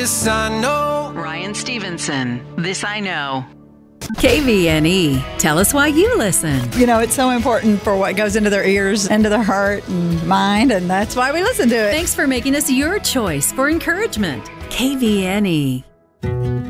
This I know. Ryan Stevenson, This I Know. KVNE. Tell us why you listen. You know, it's so important for what goes into their ears, into their heart and mind, and that's why we listen to it. Thanks for making us your choice for encouragement. KVNE.